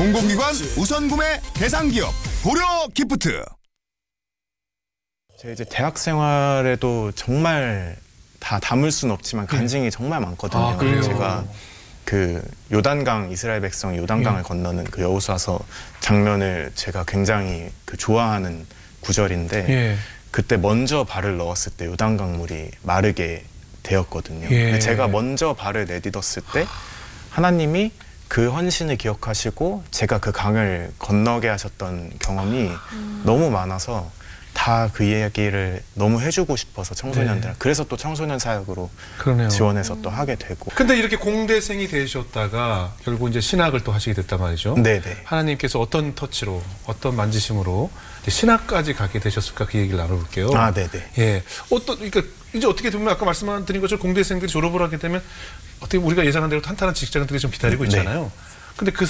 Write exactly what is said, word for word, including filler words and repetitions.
공공기관 우선 구매 대상 기업 고려 기프트. 제 이제 대학 생활에도 정말 다 담을 수는 없지만 간증이 정말 많거든요. 아, 그래요? 제가 그 요단강, 이스라엘 백성이 요단강을 예. 건너는 그 여호수아서 장면을 제가 굉장히 그 좋아하는 구절인데 예. 그때 먼저 발을 넣었을 때 요단강 물이 마르게 되었거든요. 예. 근데 제가 먼저 발을 내딛었을 때 하나님이 그 헌신을 기억하시고 제가 그 강을 건너게 하셨던 경험이 음. 너무 많아서 다 그 이야기를 너무 해주고 싶어서 청소년들 네. 그래서 또 청소년 사역으로 그러네요. 지원해서 또 하게 되고. 근데 이렇게 공대생이 되셨다가 결국 이제 신학을 또 하시게 됐단 말이죠. 네네. 하나님께서 어떤 터치로, 어떤 만지심으로 이제 신학까지 가게 되셨을까 그 얘기를 나눠볼게요. 아 네네. 예, 어떤 그러니까 이제 어떻게 보면 아까 말씀드린 것처럼 공대생들이 졸업을 하게 되면 어떻게 우리가 예상한 대로 탄탄한 직장들이 좀 기다리고 있잖아요. 근데 그